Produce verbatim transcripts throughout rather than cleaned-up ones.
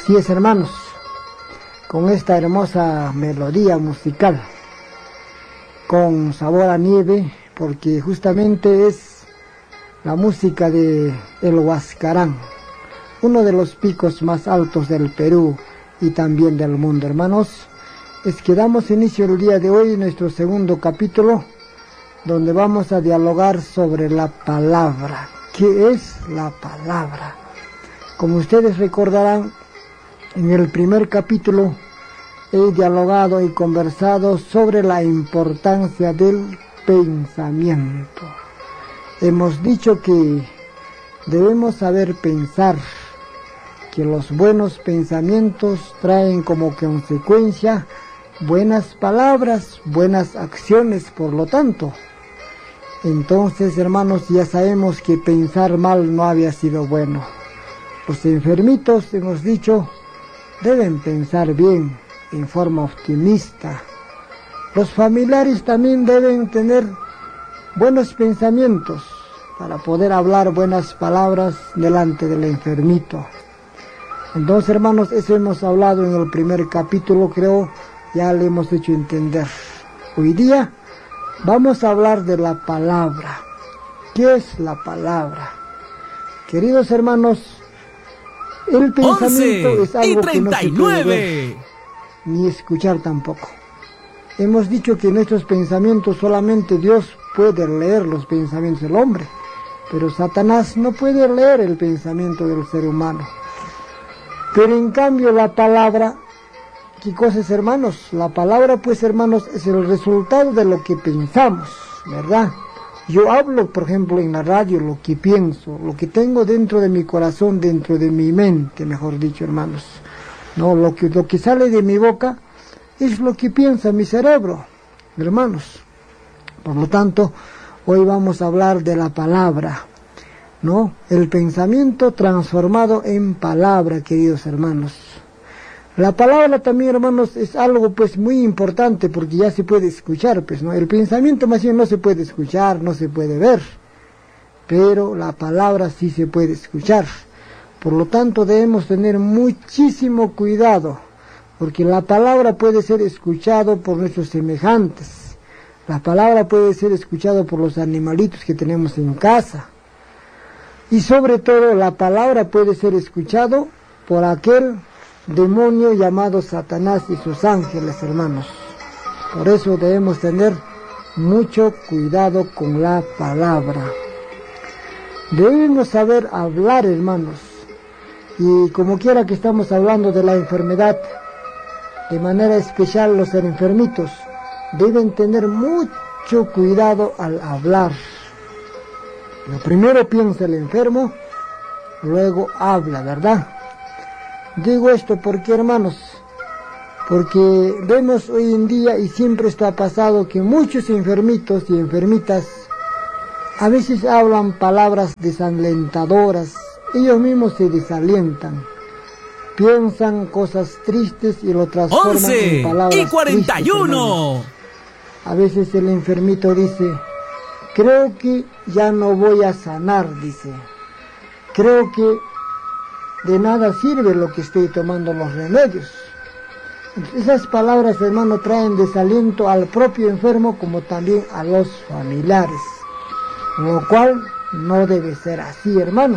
Así es, hermanos, con esta hermosa melodía musical, con sabor a nieve, porque justamente es la música de el Huascarán, uno de los picos más altos del Perú y también del mundo, hermanos. Es que damos inicio el día de hoy, nuestro segundo capítulo, donde vamos a dialogar sobre la palabra. ¿Qué es la palabra? Como ustedes recordarán, en el primer capítulo he dialogado y conversado sobre la importancia del pensamiento. Hemos dicho que debemos saber pensar, que los buenos pensamientos traen como consecuencia buenas palabras, buenas acciones, por lo tanto. Entonces, hermanos, ya sabemos que pensar mal no había sido bueno. Los enfermitos, hemos dicho, deben pensar bien, en forma optimista. Los familiares también deben tener buenos pensamientos para poder hablar buenas palabras delante del enfermito. Entonces, hermanos, eso hemos hablado en el primer capítulo, creo, ya le hemos hecho entender. Hoy día vamos a hablar de la palabra. ¿Qué es la palabra? Queridos hermanos, el pensamiento es algo que no se puede ver, ni escuchar tampoco. Hemos dicho que nuestros pensamientos solamente Dios puede leer los pensamientos del hombre, pero Satanás no puede leer el pensamiento del ser humano. Pero en cambio la palabra, ¿qué cosa es, hermanos? La palabra, pues, hermanos, es el resultado de lo que pensamos, ¿verdad? Yo hablo, por ejemplo, en la radio lo que pienso, lo que tengo dentro de mi corazón, dentro de mi mente, mejor dicho, hermanos. No, lo que, lo que sale de mi boca es lo que piensa mi cerebro, hermanos. Por lo tanto, hoy vamos a hablar de la palabra, ¿no? El pensamiento transformado en palabra, queridos hermanos. La palabra también, hermanos, es algo pues muy importante porque ya se puede escuchar, pues, ¿no? El pensamiento más bien no se puede escuchar, no se puede ver, pero la palabra sí se puede escuchar. Por lo tanto, debemos tener muchísimo cuidado, porque la palabra puede ser escuchado por nuestros semejantes. La palabra puede ser escuchado por los animalitos que tenemos en casa. Y sobre todo, la palabra puede ser escuchado por aquel demonio llamado Satanás y sus ángeles, hermanos. Por eso debemos tener mucho cuidado con la palabra. Debemos saber hablar, hermanos. Y como quiera que estamos hablando de la enfermedad, de manera especial los enfermitos deben tener mucho cuidado al hablar. Lo primero piensa el enfermo, luego habla, ¿verdad? Digo esto porque, hermanos, porque vemos hoy en día, y siempre esto ha pasado, que muchos enfermitos y enfermitas a veces hablan palabras desalentadoras, ellos mismos se desalientan, piensan cosas tristes y lo transforman en palabras y cuarenta y uno. Tristes, a veces el enfermito dice: creo que ya no voy a sanar, dice, creo que de nada sirve lo que estoy tomando los remedios. Esas palabras, hermano, traen desaliento al propio enfermo como también a los familiares, lo cual no debe ser así, hermanos.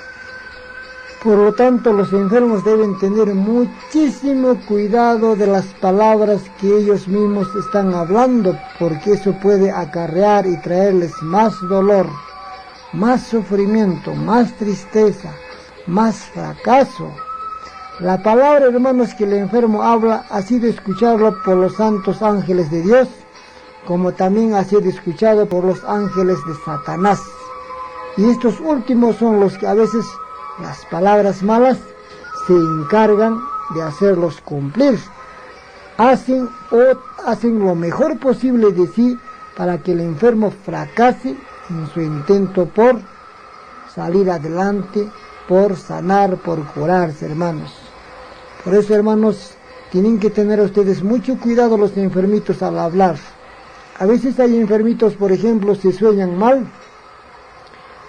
Por lo tanto, los enfermos deben tener muchísimo cuidado de las palabras que ellos mismos están hablando, porque eso puede acarrear y traerles más dolor, más sufrimiento, más tristeza, más fracaso. La palabra, hermanos, que el enfermo habla ha sido escuchado por los santos ángeles de Dios, como también ha sido escuchado por los ángeles de Satanás. Y estos últimos son los que a veces las palabras malas se encargan de hacerlos cumplir. Hacen o hacen lo mejor posible de sí para que el enfermo fracase en su intento por salir adelante, por sanar, por curarse, hermanos. Por eso, hermanos, tienen que tener ustedes mucho cuidado los enfermitos al hablar. A veces hay enfermitos, por ejemplo, se sueñan mal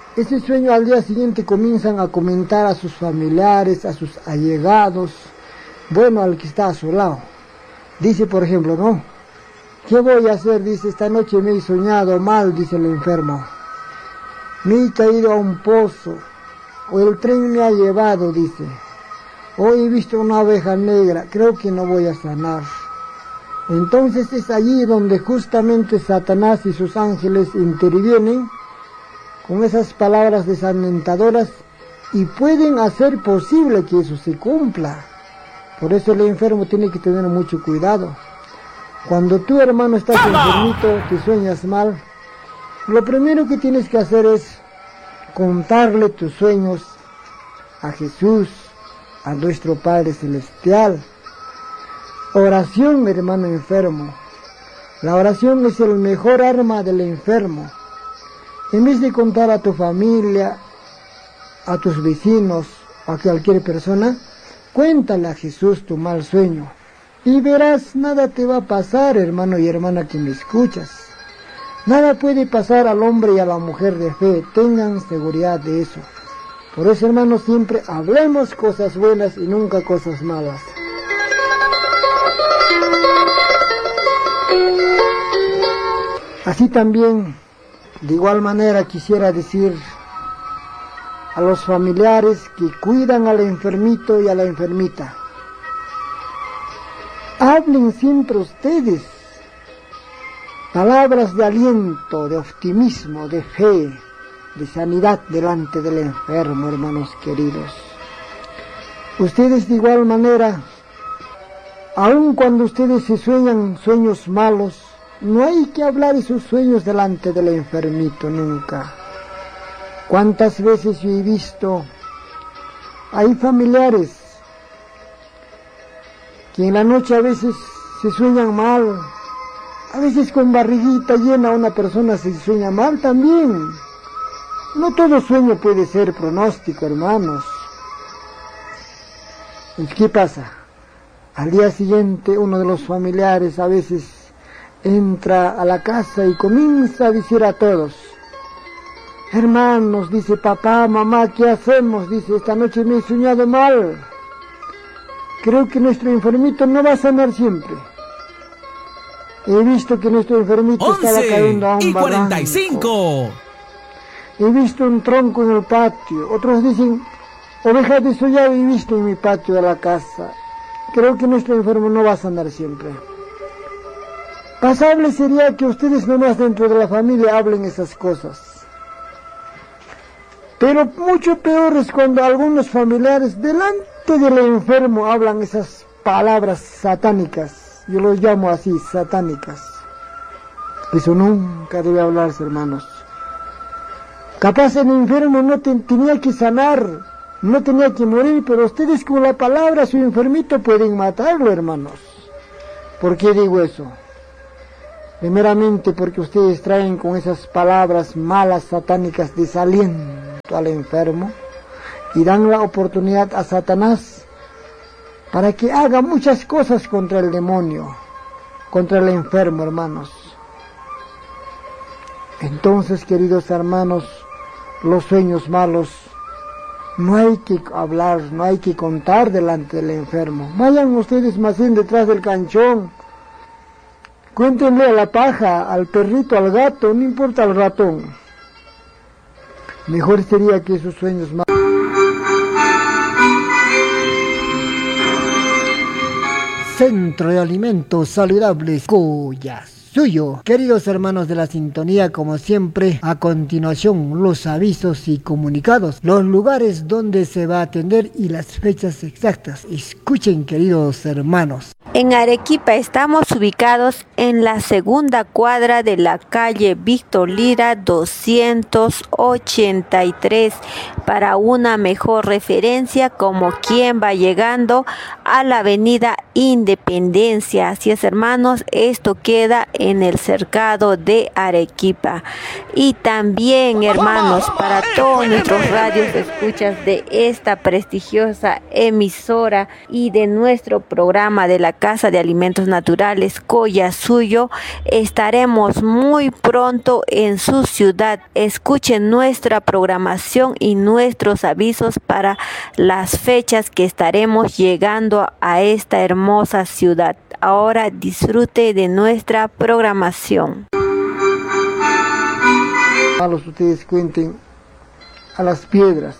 Ese sueño al día siguiente comienzan a comentar a sus familiares, a sus allegados, bueno, al que está a su lado. Dice, por ejemplo, ¿no? ¿Qué voy a hacer? Dice, esta noche me he soñado mal, dice el enfermo. Me he caído a un pozo, o el tren me ha llevado, dice. Hoy he visto una oveja negra, creo que no voy a sanar. Entonces es allí donde justamente Satanás y sus ángeles intervienen con esas palabras desalentadoras y pueden hacer posible que eso se cumpla. Por eso el enfermo tiene que tener mucho cuidado. Cuando tú, hermano, estás enfermito, te sueñas mal, lo primero que tienes que hacer es contarle tus sueños a Jesús, a nuestro Padre Celestial. Oración, hermano enfermo. La oración es el mejor arma del enfermo. En vez de contar a tu familia, a tus vecinos, a cualquier persona, cuéntale a Jesús tu mal sueño. Y verás, nada te va a pasar, hermano y hermana que me escuchas. Nada puede pasar al hombre y a la mujer de fe, tengan seguridad de eso. Por eso, hermanos, siempre hablemos cosas buenas y nunca cosas malas. Así también, de igual manera, quisiera decir a los familiares que cuidan al enfermito y a la enfermita. Hablen siempre ustedes palabras de aliento, de optimismo, de fe, de sanidad delante del enfermo, hermanos queridos. Ustedes de igual manera, aun cuando ustedes se sueñan sueños malos, no hay que hablar esos sueños delante del enfermito nunca. ¿Cuántas veces yo he visto? Hay familiares que en la noche a veces se sueñan mal, a veces con barriguita llena una persona se sueña mal también. No todo sueño puede ser pronóstico, hermanos. ¿Qué pasa? Al día siguiente uno de los familiares a veces entra a la casa y comienza a decir a todos: hermanos, dice, papá, mamá, ¿qué hacemos? Dice, esta noche me he soñado mal. Creo que nuestro enfermito no va a sanar siempre. He visto que nuestro enfermito estaba cayendo a un y barranco. cuarenta y cinco. He visto un tronco en el patio. Otros dicen, ovejas de soya he visto en mi patio de la casa. Creo que nuestro enfermo no va a sanar siempre. Pasable sería que ustedes nomás dentro de la familia hablen esas cosas. Pero mucho peor es cuando algunos familiares delante del enfermo hablan esas palabras satánicas. Yo los llamo así, satánicas. Eso nunca debe hablarse, hermanos. Capaz el enfermo no te, tenía que sanar, no tenía que morir, pero ustedes con la palabra su enfermito pueden matarlo, hermanos. ¿Por qué digo eso? Primeramente porque ustedes traen con esas palabras malas, satánicas, desaliento al enfermo y dan la oportunidad a Satanás para que haga muchas cosas contra el demonio, contra el enfermo, hermanos. Entonces, queridos hermanos, los sueños malos no hay que hablar, no hay que contar delante del enfermo. Vayan ustedes más bien detrás del canchón. Cuéntenle a la paja, al perrito, al gato, no importa al ratón. Mejor sería que esos sueños malos. Centro de Alimentos Saludables Collasuyo. Queridos hermanos de la sintonía, como siempre, a continuación los avisos y comunicados, los lugares donde se va a atender y las fechas exactas. Escuchen, queridos hermanos. En Arequipa estamos ubicados en la segunda cuadra de la calle Víctor Lira doscientos ochenta y tres, para una mejor referencia como quien va llegando a la avenida Independencia. Así es, hermanos, esto queda en el cercado de Arequipa. Y también, hermanos, para todos nuestros radios escuchas de esta prestigiosa emisora y de nuestro programa de la Casa de Alimentos Naturales Collasuyo, estaremos muy pronto en su ciudad. Escuchen nuestra programación y nuestros avisos para las fechas que estaremos llegando a esta hermosa ciudad. Ahora disfrute de nuestra programación. A los ustedes cuenten a las piedras.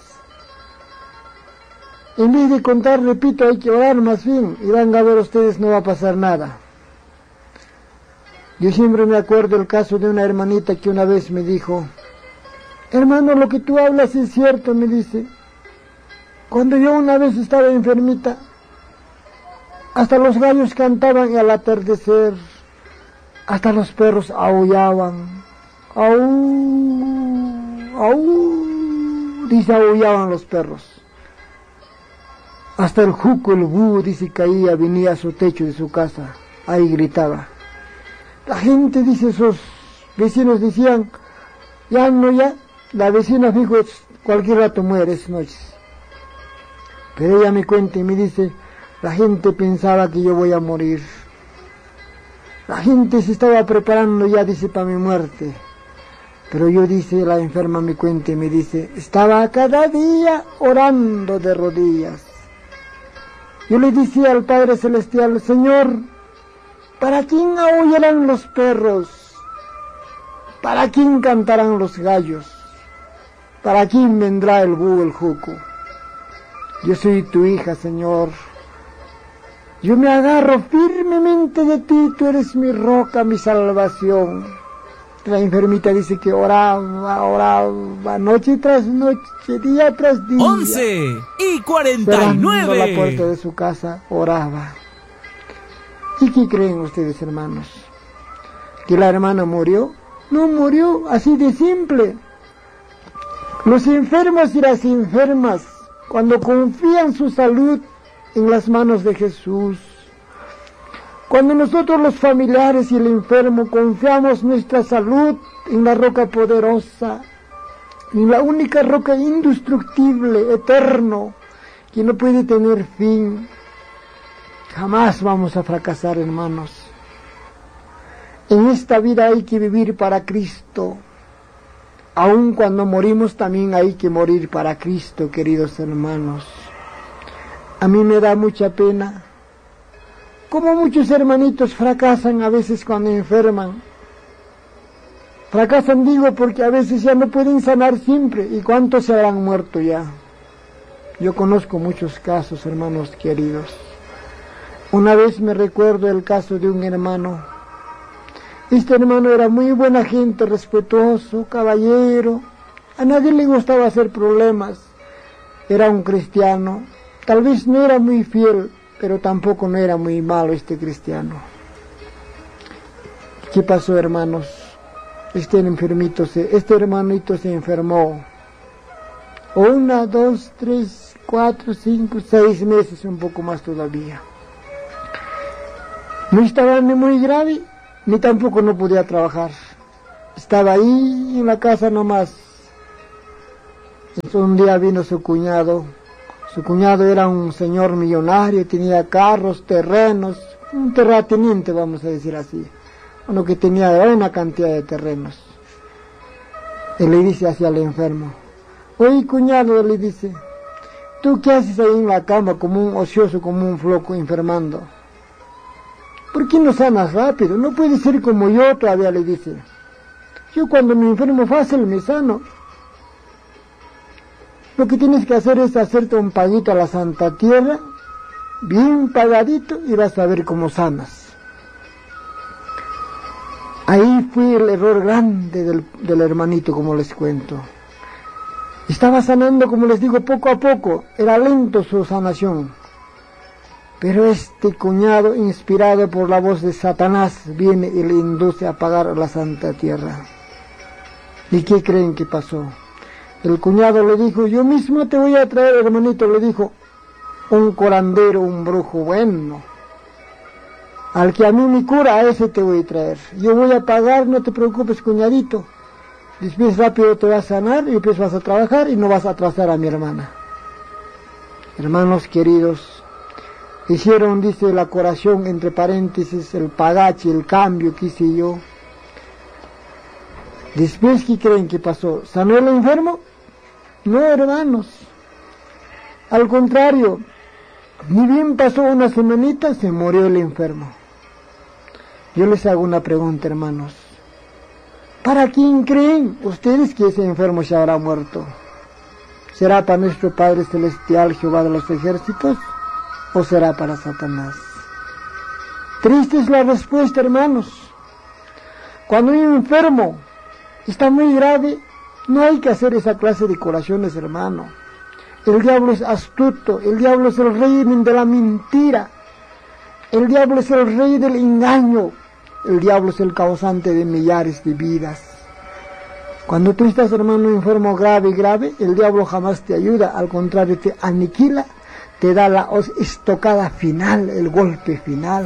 En vez de contar, repito, hay que orar más bien, y van a ver ustedes, no va a pasar nada. Yo siempre me acuerdo el caso de una hermanita que una vez me dijo: hermano, lo que tú hablas es cierto, me dice. Cuando yo una vez estaba enfermita, hasta los gallos cantaban al atardecer, hasta los perros aullaban. Aú, aú, dice, aullaban los perros. Hasta el juco, el búho, dice, caía, venía a su techo de su casa, ahí gritaba. La gente, dice, esos vecinos decían: ya no, ya, la vecina fijo, cualquier rato muere, es noche. Pero ella me cuenta y me dice: la gente pensaba que yo voy a morir. La gente se estaba preparando ya, dice, para mi muerte. Pero yo, dice, la enferma me cuenta y me dice, estaba cada día orando de rodillas. Yo le decía al Padre Celestial: Señor, ¿para quién aullarán los perros? ¿Para quién cantarán los gallos? ¿Para quién vendrá el búho, el juco? Yo soy tu hija, Señor. Yo me agarro firmemente de ti, tú eres mi roca, mi salvación. La enfermita dice que oraba, oraba, noche tras noche, día tras día. once y cuarenta y nueve. Cerrando la puerta de su casa, oraba. ¿Y qué creen ustedes, hermanos? ¿Que la hermana murió? No murió, así de simple. Los enfermos y las enfermas, cuando confían su salud en las manos de Jesús, cuando nosotros los familiares y el enfermo confiamos nuestra salud en la roca poderosa, en la única roca indestructible, eterno, que no puede tener fin, jamás vamos a fracasar, hermanos. En esta vida hay que vivir para Cristo. Aun cuando morimos también hay que morir para Cristo, queridos hermanos. A mí me da mucha pena como muchos hermanitos fracasan a veces cuando enferman. Fracasan, digo, porque a veces ya no pueden sanar siempre. ¿Y cuántos se habrán muerto ya? Yo conozco muchos casos, hermanos queridos. Una vez me recuerdo el caso de un hermano. Este hermano era muy buena gente, respetuoso, caballero. A nadie le gustaba hacer problemas. Era un cristiano. Tal vez no era muy fiel, pero tampoco no era muy malo este cristiano. ¿Qué pasó, hermanos? Este enfermito, se, este hermanito se enfermó. Una, dos, tres, cuatro, cinco, seis meses, un poco más todavía. No estaba ni muy grave, ni tampoco no podía trabajar. Estaba ahí en la casa nomás. Entonces, un día vino su cuñado. Su cuñado era un señor millonario, tenía carros, terrenos, un terrateniente, vamos a decir así. Uno que tenía una cantidad de terrenos. Y le dice hacia el enfermo: oye, cuñado, le dice, ¿tú qué haces ahí en la cama como un ocioso, como un floco, enfermando? ¿Por qué no sanas rápido? No puedes ser como yo todavía, le dice. Yo cuando me enfermo fácil me sano. Lo que tienes que hacer es hacerte un paguito a la Santa Tierra, bien pagadito, y vas a ver cómo sanas. Ahí fue el error grande del, del hermanito, como les cuento. Estaba sanando, como les digo, poco a poco. Era lento su sanación. Pero este cuñado, inspirado por la voz de Satanás, viene y le induce a pagar la Santa Tierra. ¿Y qué creen que pasó? El cuñado le dijo, yo mismo te voy a traer, hermanito, le dijo, un curandero, un brujo bueno. Al que a mí me cura, a ese te voy a traer. Yo voy a pagar, no te preocupes, cuñadito. Después rápido te vas a sanar y después vas a trabajar y no vas a atrasar a mi hermana. Hermanos queridos, hicieron, dice, la curación, entre paréntesis, el pagache, el cambio que hice yo. Después, ¿qué creen que pasó? ¿Sanó el enfermo? No, hermanos. Al contrario, ni bien pasó una semanita, se murió el enfermo. Yo les hago una pregunta, hermanos. ¿Para quién creen ustedes que ese enfermo se habrá muerto? ¿Será para nuestro Padre Celestial, Jehová de los ejércitos? ¿O será para Satanás? Triste es la respuesta, hermanos. Cuando un enfermo está muy grave, no hay que hacer esa clase de curaciones, hermano. El diablo es astuto, el diablo es el rey de la mentira, el diablo es el rey del engaño, el diablo es el causante de millares de vidas. Cuando tú estás, hermano, enfermo grave, grave, el diablo jamás te ayuda, al contrario, te aniquila, te da la estocada final, el golpe final.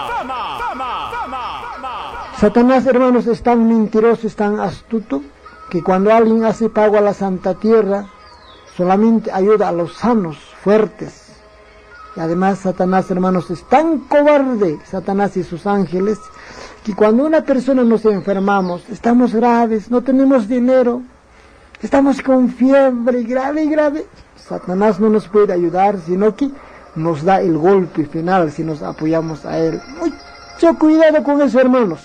Satanás, hermanos, es tan mentiroso, es tan astuto, que cuando alguien hace pago a la Santa Tierra, solamente ayuda a los sanos, fuertes. Y además Satanás, hermanos, es tan cobarde, Satanás y sus ángeles, que cuando una persona nos enfermamos, estamos graves, no tenemos dinero, estamos con fiebre grave, grave, Satanás no nos puede ayudar, sino que nos da el golpe final si nos apoyamos a él. Mucho cuidado con eso, hermanos.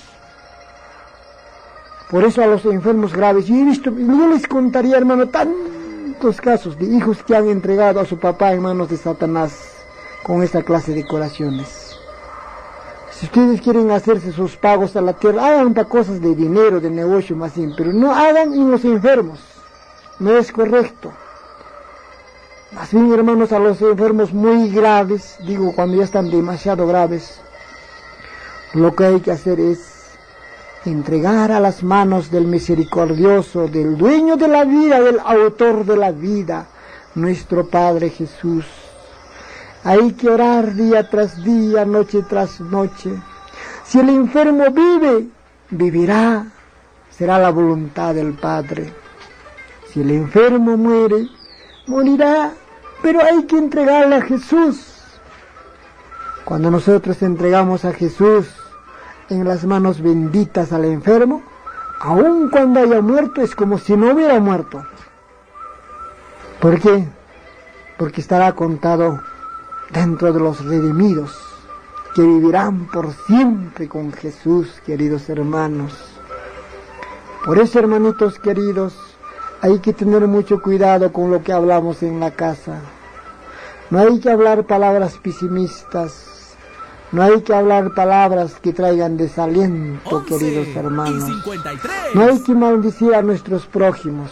Por eso a los enfermos graves, yo he visto, yo les contaría, hermano, tantos casos de hijos que han entregado a su papá en manos de Satanás con esta clase de curaciones. Si ustedes quieren hacerse sus pagos a la tierra, hagan para cosas de dinero, de negocio más bien, pero no hagan en los enfermos, no es correcto. Más bien, hermanos, a los enfermos muy graves, digo, cuando ya están demasiado graves, lo que hay que hacer es entregar a las manos del misericordioso, del dueño de la vida, del autor de la vida, nuestro Padre Jesús. Hay que orar día tras día, noche tras noche. Si el enfermo vive, vivirá, será la voluntad del Padre. Si el enfermo muere, morirá, pero hay que entregarle a Jesús. Cuando nosotros entregamos a Jesús en las manos benditas al enfermo, aun cuando haya muerto, es como si no hubiera muerto. ¿Por qué? Porque estará contado dentro de los redimidos, que vivirán por siempre con Jesús, queridos hermanos. Por eso, hermanitos queridos, hay que tener mucho cuidado con lo que hablamos en la casa. No hay que hablar palabras pesimistas, no hay que hablar palabras que traigan desaliento, queridos hermanos. No hay que maldecir a nuestros prójimos.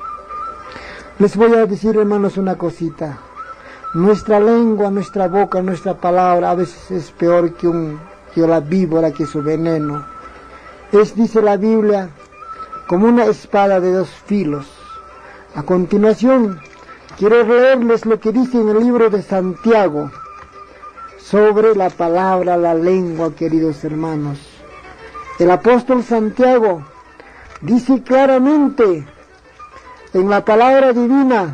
Les voy a decir, hermanos, una cosita. Nuestra lengua, nuestra boca, nuestra palabra a veces es peor que, un, que la víbora, que su veneno. Es, dice la Biblia, como una espada de dos filos. A continuación, quiero leerles lo que dice en el libro de Santiago sobre la palabra, la lengua, queridos hermanos. El apóstol Santiago dice claramente en la palabra divina: